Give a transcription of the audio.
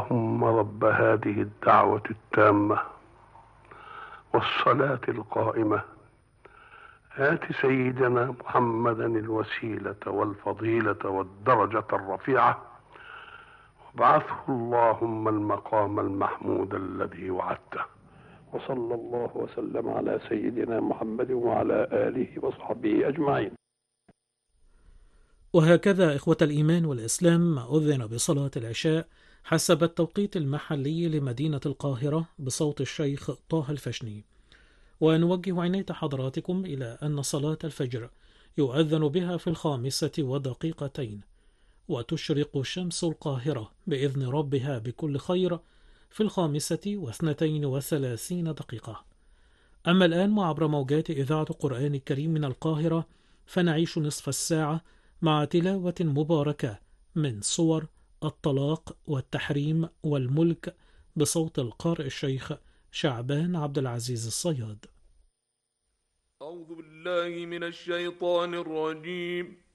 اللهم رب هذه الدعوة التامة والصلاة القائمة آت سيدنا محمدا الوسيلة والفضيلة والدرجة الرفيعة وابعثه اللهم المقام المحمود الذي وعدته. وصلى الله وسلم على سيدنا محمد وعلى آله وصحبه أجمعين. وهكذا إخوة الإيمان والإسلام ما أذن بصلاة العشاء حسب التوقيت المحلي لمدينة القاهرة بصوت الشيخ طه الفشني. ونوجه عناية حضراتكم إلى أن صلاة الفجر يؤذن بها في 5:02، وتشرق شمس القاهرة بإذن ربها بكل خير في 5:32. أما الآن وعبر موجات إذاعة القرآن الكريم من القاهرة فنعيش نصف الساعة مع تلاوة مباركة من صور الطلاق والتحريم والملك بصوت القارئ الشيخ شعبان عبد العزيز الصياد. أعوذ بالله من الشيطان الرجيم.